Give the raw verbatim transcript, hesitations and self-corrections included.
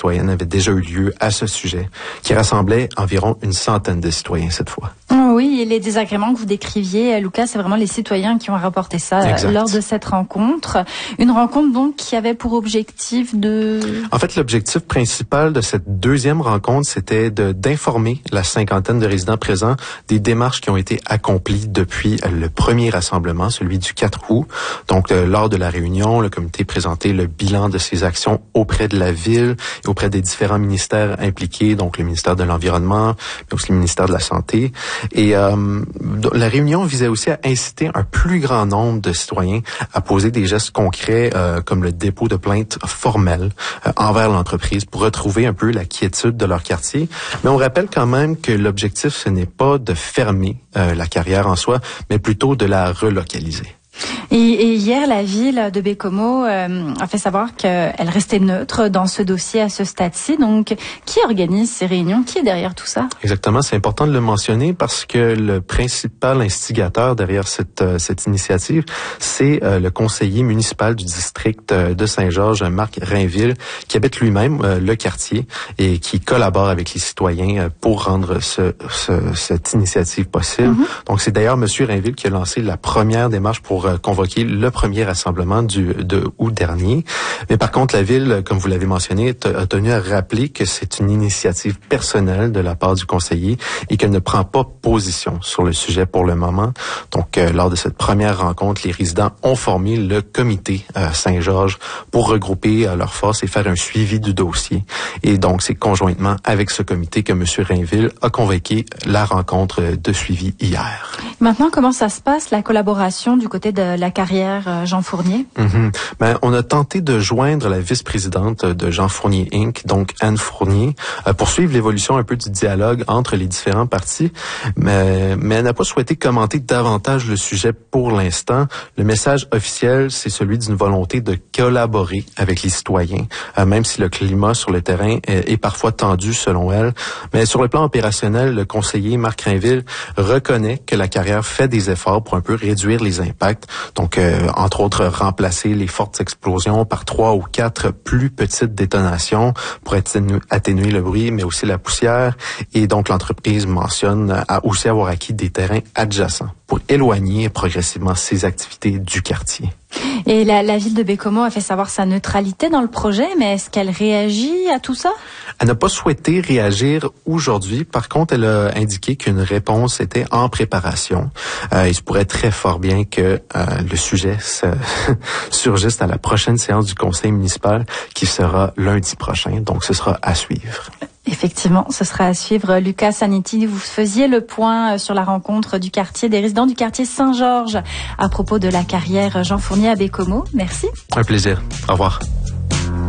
citoyenne avait déjà eu lieu à ce sujet, qui rassemblait environ une centaine de citoyens cette fois. Oui, et les désagréments que vous décriviez, Lucas, c'est vraiment les citoyens qui ont rapporté ça exact. Lors de cette rencontre. Une rencontre donc qui avait pour objectif de... En fait, l'objectif principal de cette deuxième rencontre, c'était de, d'informer la cinquantaine de résidents présents des démarches qui ont été accomplies depuis le premier rassemblement, celui du quatre août. Donc, euh, lors de la réunion, le comité présentait le bilan de ses actions auprès de la ville et auprès des différents ministères impliqués, donc le ministère de l'Environnement, mais aussi le ministère de la Santé. Et euh, la réunion visait aussi à inciter un plus grand nombre de citoyens à poser des gestes concrets euh, comme le dépôt de plaintes formelles euh, envers l'entreprise pour retrouver un peu la quiétude de leur quartier. Mais on rappelle quand même que l'objectif, ce n'est pas de fermer euh, la carrière en soi, mais plutôt de la relocaliser. Et, et hier, la ville de Baie-Comeau euh, a fait savoir qu'elle restait neutre dans ce dossier à ce stade-ci. Donc, qui organise ces réunions? Qui est derrière tout ça? Exactement, c'est important de le mentionner parce que le principal instigateur derrière cette, euh, cette initiative, c'est euh, le conseiller municipal du district euh, de Saint-Georges, Marc Rainville, qui habite lui-même euh, le quartier et qui collabore avec les citoyens euh, pour rendre ce, ce, cette initiative possible. Mm-hmm. Donc, c'est d'ailleurs M. Rainville qui a lancé la première démarche pour euh, convoquer le premier rassemblement du de août dernier. Mais par contre, la ville, comme vous l'avez mentionné, a tenu à rappeler que c'est une initiative personnelle de la part du conseiller et qu'elle ne prend pas position sur le sujet pour le moment. Donc, euh, lors de cette première rencontre, les résidents ont formé le comité euh, Saint-Georges pour regrouper euh, leurs forces et faire un suivi du dossier. Et donc, c'est conjointement avec ce comité que M. Rainville a convoqué la rencontre de suivi hier. Maintenant, comment ça se passe, la collaboration du côté de la carrière Jean Fournier? Mm-hmm. Ben, on a tenté de joindre la vice-présidente de Jean Fournier Incorporé, donc Anne Fournier, euh, pour suivre l'évolution un peu du dialogue entre les différents partis, mais, mais elle n'a pas souhaité commenter davantage le sujet pour l'instant. Le message officiel, c'est celui d'une volonté de collaborer avec les citoyens, euh, même si le climat sur le terrain est, est parfois tendu selon elle. Mais sur le plan opérationnel, le conseiller Marc Rainville reconnaît que la carrière fait des efforts pour un peu réduire les impacts. Donc, euh, entre autres, remplacer les fortes explosions par trois ou quatre plus petites détonations pour atténuer, atténuer le bruit, mais aussi la poussière. Et donc, l'entreprise mentionne à aussi avoir acquis des terrains adjacents pour éloigner progressivement ses activités du quartier. Et la, la ville de Baie-Comeau a fait savoir sa neutralité dans le projet, mais est-ce qu'elle réagit à tout ça? Elle n'a pas souhaité réagir aujourd'hui. Par contre, elle a indiqué qu'une réponse était en préparation. Euh, il se pourrait très fort bien que euh, le sujet se surgisse à la prochaine séance du conseil municipal qui sera lundi prochain. Donc, ce sera à suivre. Effectivement, ce sera à suivre. Lucas Zanetti, vous faisiez le point sur la rencontre du quartier, des résidents du quartier Saint-Georges à propos de la carrière Jean Fournier à Baie-Comeau. Merci. Un plaisir. Au revoir.